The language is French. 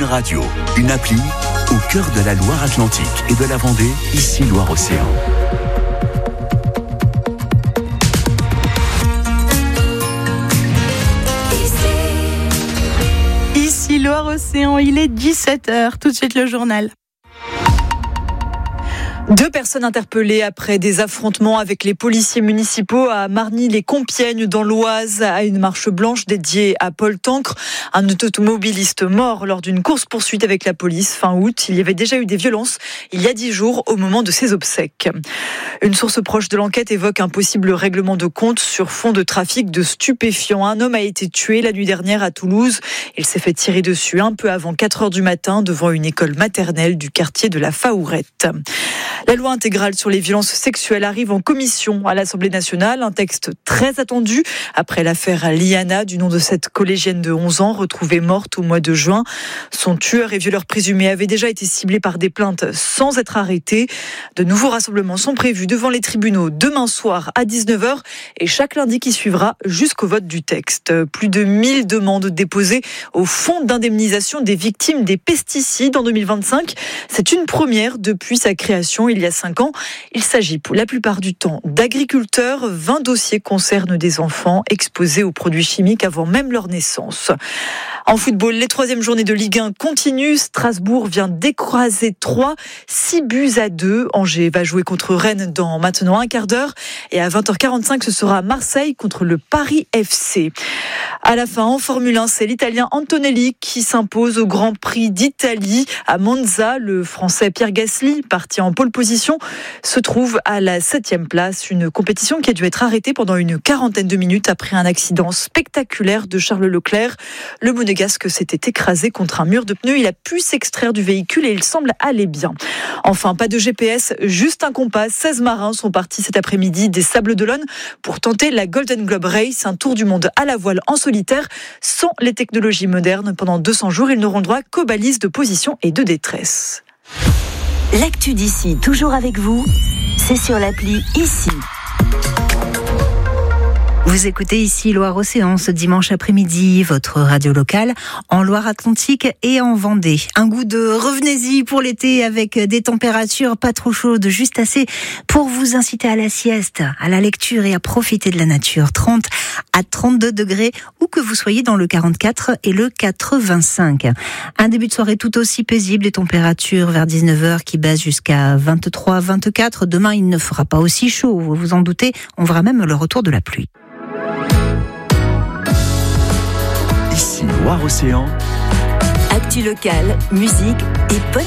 Radio, une appli au cœur de la Loire-Atlantique et de la Vendée, ici Loire-Océan. Ici Loire-Océan, il est 17h, tout de suite le journal. 2 personnes interpellées après des affrontements avec les policiers municipaux à Margny-les-Compiègnes dans l'Oise, à une marche blanche dédiée à Paul Tancre, un automobiliste mort lors d'une course-poursuite avec la police fin août. Il y avait déjà eu des violences il y a 10 jours au moment de ses obsèques. Une source proche de l'enquête évoque un possible règlement de compte sur fond de trafic de stupéfiants. Un homme a été tué la nuit dernière à Toulouse. Il s'est fait tirer dessus un peu avant 4h du matin devant une école maternelle du quartier de la Faourette. La loi intégrale sur les violences sexuelles arrive en commission à l'Assemblée nationale. Un texte très attendu après l'affaire Liana, du nom de cette collégienne de 11 ans retrouvée morte au mois de juin. Son tueur et violeur présumé avait déjà été ciblé par des plaintes sans être arrêté. De nouveaux rassemblements sont prévus devant les tribunaux demain soir à 19h et chaque lundi qui suivra jusqu'au vote du texte. Plus de 1000 demandes déposées au Fonds d'indemnisation des victimes des pesticides en 2025. C'est une première depuis sa création il y a 5 ans. Il s'agit pour la plupart du temps d'agriculteurs. 20 dossiers concernent des enfants exposés aux produits chimiques avant même leur naissance. En football, les 3e journées de Ligue 1 continuent. Strasbourg vient d'écraser 6-2. Angers va jouer contre Rennes dans maintenant un quart d'heure. Et à 20h45, ce sera Marseille contre le Paris FC. À la fin, en Formule 1, c'est l'Italien Antonelli qui s'impose au Grand Prix d'Italie à Monza. Le Français Pierre Gasly, parti en pole position, se trouve à la 7e place. Une compétition qui a dû être arrêtée pendant une quarantaine de minutes après un accident spectaculaire de Charles Leclerc. Le Monégasque s'était écrasé contre un mur de pneus. Il a pu s'extraire du véhicule et il semble aller bien. Enfin, pas de GPS, juste un compas. 16 marins sont partis cet après-midi des Sables d'Olonne pour tenter la Golden Globe Race, un tour du monde à la voile en solitaire. Sans les technologies modernes, pendant 200 jours, ils n'auront droit qu'aux balises de position et de détresse. L'actu d'ici, toujours avec vous, c'est sur l'appli Ici. Vous écoutez ici Loire-Océan ce dimanche après-midi, votre radio locale en Loire-Atlantique et en Vendée. Un goût de revenez-y pour l'été avec des températures pas trop chaudes, juste assez pour vous inciter à la sieste, à la lecture et à profiter de la nature. 30 à 32 degrés, où que vous soyez dans le 44 et le 85. Un début de soirée tout aussi paisible, des températures vers 19h qui baissent jusqu'à 23, 24. Demain, il ne fera pas aussi chaud, vous vous en doutez, on verra même le retour de la pluie. Ici Loire-Océan. Actu locale, musique et bonne